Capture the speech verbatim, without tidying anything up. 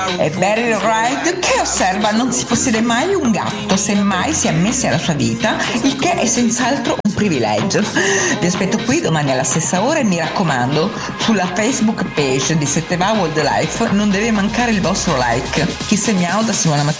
È Barry Wright che osserva: non si possiede mai un gatto, semmai si è ammessi alla sua vita, il che è senz'altro un privilegio. Vi aspetto qui domani alla stessa ora e mi raccomando, sulla Facebook page di sette va Wildlife non deve mancare il vostro like. Kiss e miau da Simona Mattia.